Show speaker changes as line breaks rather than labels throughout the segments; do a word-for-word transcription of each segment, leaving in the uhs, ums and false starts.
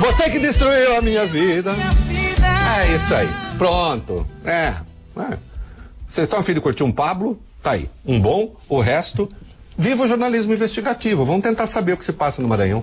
Você que destruiu a minha vida. É isso aí. Pronto. É. é. Vocês estão a fim de curtir um Pablo? Tá aí. Um bom, o resto. Viva o jornalismo investigativo. Vamos tentar saber o que se passa no Maranhão.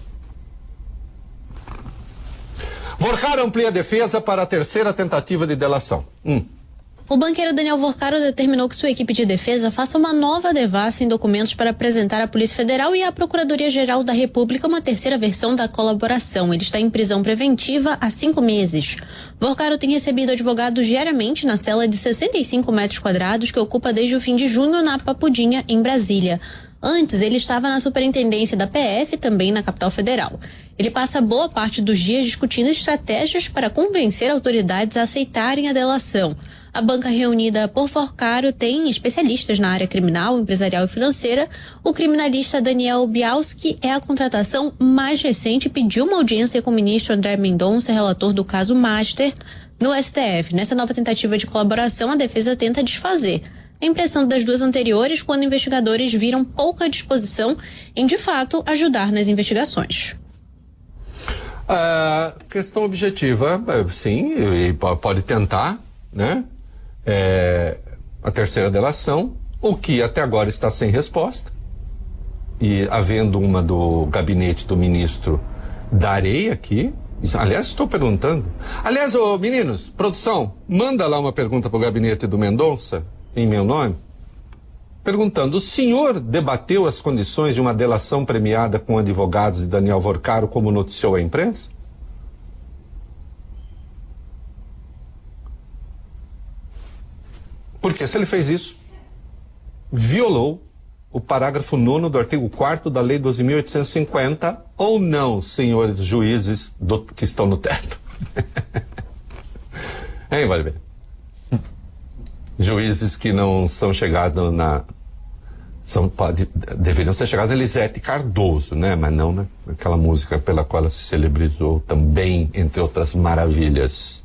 Vorcaro amplia a defesa para a terceira tentativa de delação. Hum.
O banqueiro Daniel Vorcaro determinou que sua equipe de defesa faça uma nova devassa em documentos para apresentar à Polícia Federal e à Procuradoria-Geral da República uma terceira versão da colaboração. Ele está em prisão preventiva há cinco meses. Vorcaro tem recebido advogados diariamente na cela de sessenta e cinco metros quadrados que ocupa desde o fim de junho na Papudinha, em Brasília. Antes, ele estava na superintendência da P F, também na capital federal. Ele passa boa parte dos dias discutindo estratégias para convencer autoridades a aceitarem a delação. A banca reunida por Vorcaro tem especialistas na área criminal, empresarial e financeira. O criminalista Daniel Bialski é a contratação mais recente e pediu uma audiência com o ministro André Mendonça, relator do caso Master, no S T F. Nessa nova tentativa de colaboração, a defesa tenta desfazer a impressão das duas anteriores, quando investigadores viram pouca disposição em, de fato, ajudar nas investigações.
A questão objetiva, sim, e pode tentar, né? É, a terceira delação, o que até agora está sem resposta, e havendo uma do gabinete do ministro darei aqui. Aliás, estou perguntando. Aliás, ô, meninos, produção, manda lá uma pergunta para o gabinete do Mendonça, em meu nome, perguntando: o senhor debateu as condições de uma delação premiada com advogados de Daniel Vorcaro, como noticiou a imprensa? Porque se ele fez isso, violou o parágrafo nono do artigo quarto da Lei doze mil oitocentos e cinquenta, ou não, senhores juízes do, que estão no teto? Hein, vale ver? Juízes que não são chegados na... São, pode, deveriam ser chegados a Elisete Cardoso, né? Mas não, né? Aquela música pela qual ela se celebrizou também, entre outras maravilhas.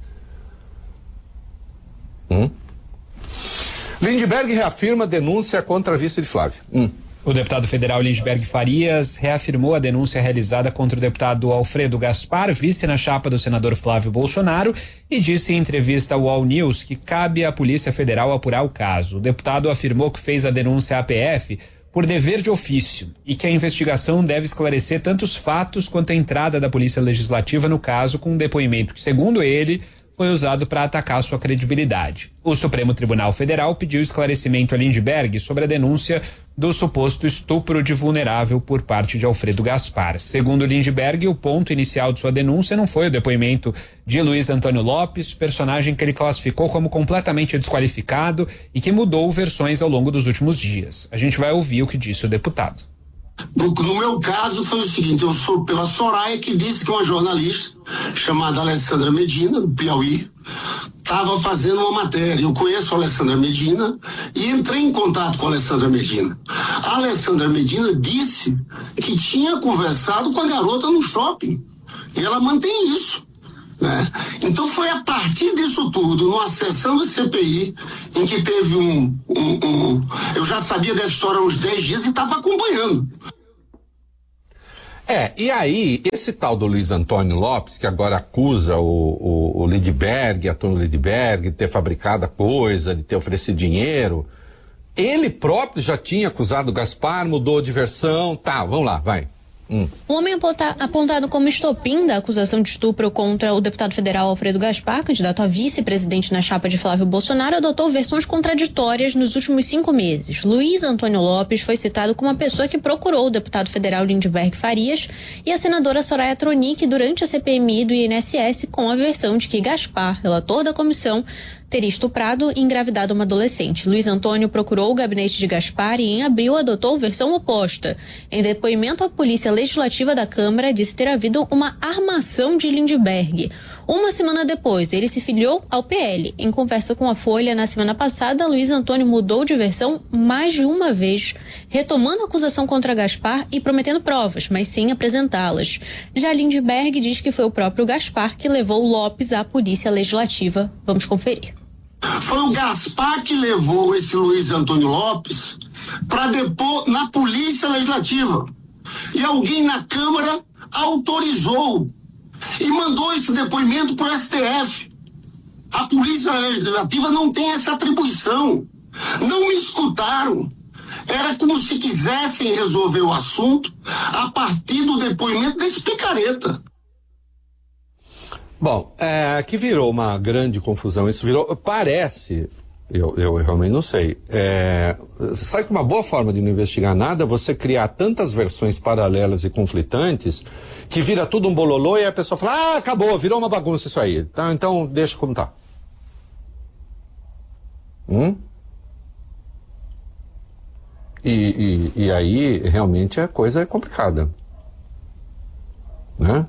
Hum? Lindbergh reafirma denúncia contra a vice de Flávio. Hum.
O deputado federal Lindbergh Farias reafirmou a denúncia realizada contra o deputado Alfredo Gaspar, vice na chapa do senador Flávio Bolsonaro, e disse em entrevista ao All News que cabe à Polícia Federal apurar o caso. O deputado afirmou que fez a denúncia à P F por dever de ofício e que a investigação deve esclarecer tanto os fatos quanto a entrada da Polícia Legislativa no caso, com um depoimento que, segundo ele, foi usado para atacar sua credibilidade. O Supremo Tribunal Federal pediu esclarecimento a Lindbergh sobre a denúncia do suposto estupro de vulnerável por parte de Alfredo Gaspar. Segundo Lindbergh, o ponto inicial de sua denúncia não foi o depoimento de Luiz Antônio Lopes, personagem que ele classificou como completamente desqualificado e que mudou versões ao longo dos últimos dias. A gente vai ouvir o que disse o deputado.
No, no meu caso foi o seguinte: eu sou pela Soraya, que disse que uma jornalista chamada Alessandra Medina, do Piauí, estava fazendo uma matéria. Eu conheço a Alessandra Medina e entrei em contato com a Alessandra Medina. A Alessandra Medina disse que tinha conversado com a garota no shopping e ela mantém isso, né? Então foi a partir disso tudo, numa sessão da C P I, em que teve um, um, um eu já sabia dessa história há uns dez dias e estava acompanhando.
É, e aí, esse tal do Luiz Antônio Lopes, que agora acusa o, o, o Lindbergh, Antônio Lindbergh, de ter fabricado a coisa, de ter oferecido dinheiro, ele próprio já tinha acusado o Gaspar, mudou de versão, tá, vamos lá, vai. Hum.
O homem apontado como estopim da acusação de estupro contra o deputado federal Alfredo Gaspar, candidato a vice-presidente na chapa de Flávio Bolsonaro, adotou versões contraditórias nos últimos cinco meses. Luiz Antônio Lopes foi citado como a pessoa que procurou o deputado federal Lindbergh Farias e a senadora Soraya Tronic durante a C P M I do I N S S, com a versão de que Gaspar, relator da comissão, teria estuprado e engravidado uma adolescente. Luiz Antônio procurou o gabinete de Gaspar e em abril adotou versão oposta. Em depoimento à Polícia Legislativa da Câmara, disse ter havido uma armação de Lindbergh. Uma semana depois, ele se filiou ao P L. Em conversa com a Folha, na semana passada, Luiz Antônio mudou de versão mais de uma vez, retomando a acusação contra Gaspar e prometendo provas, mas sem apresentá-las. Já Lindbergh diz que foi o próprio Gaspar que levou Lopes à Polícia Legislativa. Vamos conferir.
Foi o Gaspar que levou esse Luiz Antônio Lopes para depor na Polícia Legislativa. E alguém na Câmara autorizou. e mandou esse depoimento para o S T F. A Polícia Legislativa não tem essa atribuição. Não me escutaram. Era como se quisessem resolver o assunto a partir do depoimento desse picareta.
Bom, é, que virou uma grande confusão. Isso virou, parece, eu, eu realmente não sei, é, sabe que uma boa forma de não investigar nada é você criar tantas versões paralelas e conflitantes que vira tudo um bololô e a pessoa fala, ah, acabou, virou uma bagunça isso aí. Tá, então deixa como tá. Hum? E, e, e aí realmente a coisa é complicada, né?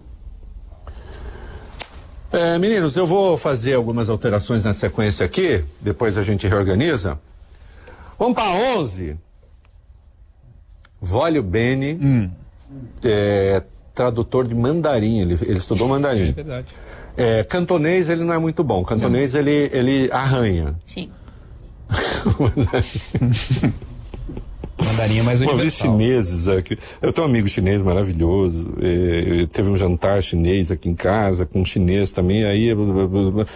É, meninos, eu vou fazer algumas alterações na sequência aqui, depois a gente reorganiza. Vamos para onze. Vólio Bene, hum. é, tradutor de mandarim, ele, ele estudou mandarim.
É verdade.
É, cantonês ele não é muito bom, cantonês ele, ele arranha.
Sim.
Mandarim é mais universal.
Uma vez chineses aqui. Eu tenho um amigo chinês maravilhoso. É, teve um jantar chinês aqui em casa, com um chinês também. Aí o,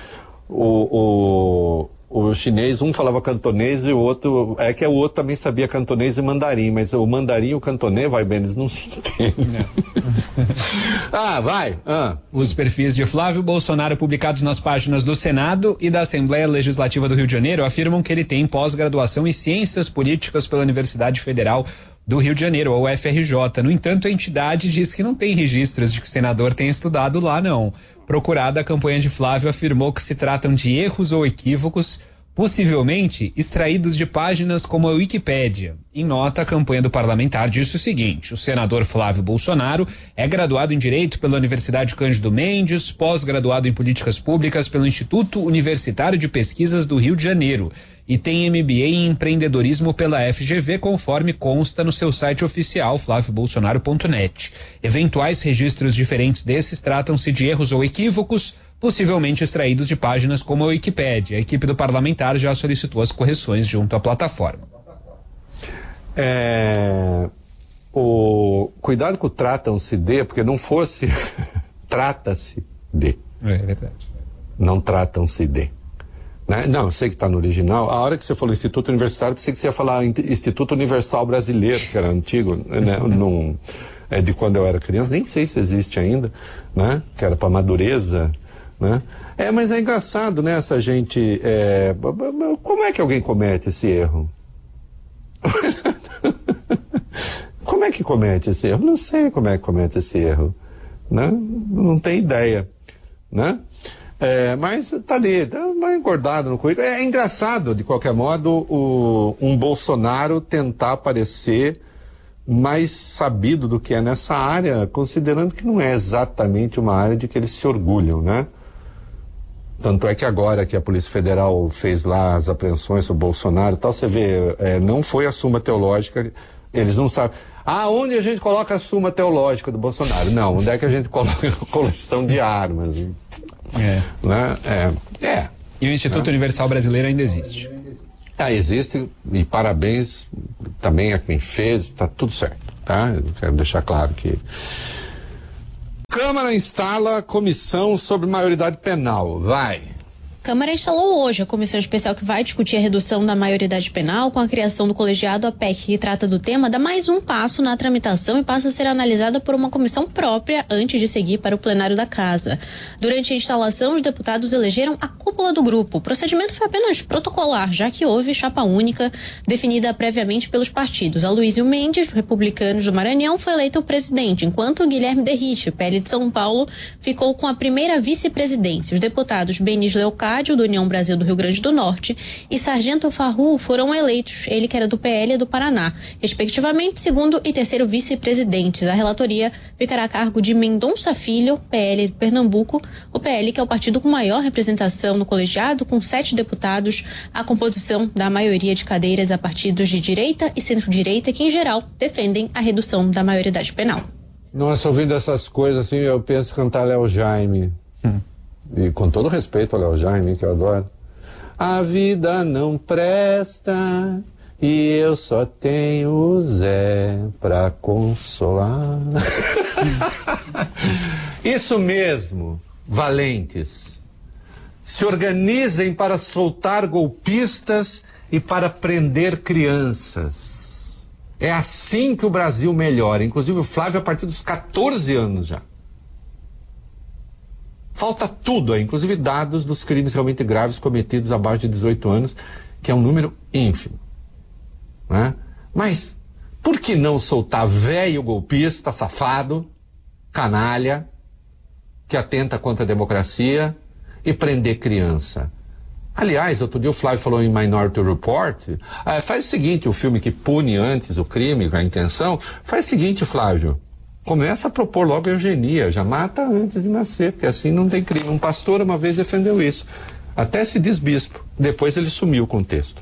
o, o chinês, um falava cantonês e o outro. É que o outro também sabia cantonês e mandarim, mas o mandarim e o cantonês, vai bem, eles não se entendem. Ah, vai. Ah.
Os perfis de Flávio Bolsonaro publicados nas páginas do Senado e da Assembleia Legislativa do Rio de Janeiro afirmam que ele tem pós-graduação em Ciências Políticas pela Universidade Federal do Rio de Janeiro, ou F R J. No entanto, a entidade diz que não tem registros de que o senador tenha estudado lá, não. Procurada, a campanha de Flávio afirmou que se tratam de erros ou equívocos, possivelmente extraídos de páginas como a Wikipédia. Em nota, a campanha do parlamentar disse o seguinte: o senador Flávio Bolsonaro é graduado em Direito pela Universidade Cândido Mendes, pós-graduado em Políticas Públicas pelo Instituto Universitário de Pesquisas do Rio de Janeiro e tem M B A em Empreendedorismo pela F G V, conforme consta no seu site oficial flávio bolsonaro ponto net. Eventuais registros diferentes desses tratam-se de erros ou equívocos, possivelmente extraídos de páginas como a Wikipédia. A equipe do parlamentar já solicitou as correções junto à plataforma.
É, o cuidado com o tratam-se de, porque não fosse trata-se de.
É verdade.
Não tratam-se de. Né? Não, eu sei que está no original. A hora que você falou Instituto Universitário, pensei que você ia falar Instituto Universal Brasileiro, que era antigo, né? Num, é de quando eu era criança, nem sei se existe ainda, né? Que era para Madureza, né? É, mas é engraçado, né? Essa gente, é, como é que alguém comete esse erro? Como é que comete esse erro? Não sei como é que comete esse erro, né? Não tem ideia, né? É, mas tá ali, tá engordado no currículo. É engraçado, de qualquer modo, o, um Bolsonaro tentar parecer mais sabido do que é nessa área, considerando que não é exatamente uma área de que eles se orgulham, né? Tanto é que agora que a Polícia Federal fez lá as apreensões sobre o Bolsonaro e tal, você vê, é, não foi a Suma Teológica, eles não sabem. Ah, onde a gente coloca a Suma Teológica do Bolsonaro? Não, onde é que a gente coloca a coleção de armas?
É.
Né? É, é.
E o Instituto
né?
Universal Brasileiro ainda existe.
Ah, existe, e parabéns também a quem fez, tá tudo certo, tá? Eu quero deixar claro que Câmara instala comissão sobre maioridade penal, vai.
Câmara instalou hoje a comissão especial que vai discutir a redução da maioridade penal. Com a criação do colegiado, a P E C que trata do tema dá mais um passo na tramitação e passa a ser analisada por uma comissão própria antes de seguir para o plenário da casa. Durante a instalação, os deputados elegeram a cúpula do grupo. O procedimento foi apenas protocolar, já que houve chapa única definida previamente pelos partidos. Aloysio Mendes, do Republicanos do Maranhão, foi eleito o presidente, enquanto Guilherme Derrite, P L de São Paulo, ficou com a primeira vice-presidência. Os deputados Benis Leocádio, do União Brasil do Rio Grande do Norte, e Sargento Farru foram eleitos, ele que era do P L e do Paraná, respectivamente segundo e terceiro vice-presidentes. A relatoria ficará a cargo de Mendonça Filho, P L de Pernambuco, o P L que é o partido com maior representação no colegiado, com sete deputados, a composição da maioria de cadeiras a partidos de direita e centro-direita, que em geral defendem a redução da maioridade penal.
Nossa, ouvindo essas coisas assim, eu penso cantar Léo Jaime. Hum. E com todo respeito ao Léo Jaime, que eu adoro. A vida não presta e eu só tenho o Zé pra consolar. Isso mesmo, valentes. Se organizem para soltar golpistas e para prender crianças. É assim que o Brasil melhora. Inclusive o Flávio a partir dos quatorze anos já. Falta tudo aí, inclusive dados dos crimes realmente graves cometidos abaixo de dezoito anos, que é um número ínfimo. Né? Mas por que não soltar velho golpista, safado, canalha, que atenta contra a democracia e prender criança? Aliás, outro dia o Flávio falou em Minority Report, ah, faz o seguinte, o filme que pune antes o crime, a intenção, faz o seguinte, Flávio, começa a propor logo a eugenia, já mata antes de nascer, porque assim não tem crime. Um pastor uma vez defendeu isso, até se diz bispo, depois ele sumiu com o texto.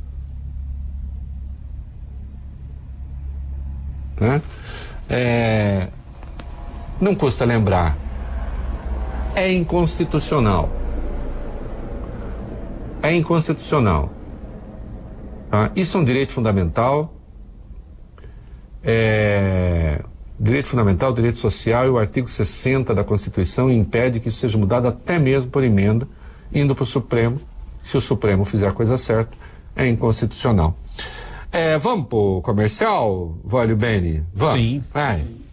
Né? É, não custa lembrar, é inconstitucional. É inconstitucional. Tá? Isso é um direito fundamental. É, direito fundamental, direito social, e o artigo sessenta da Constituição impede que isso seja mudado até mesmo por emenda, indo para o Supremo. Se o Supremo fizer a coisa certa, é inconstitucional. É, vamos pro comercial, Vólio Beni? Vamos?
Sim.
Vai.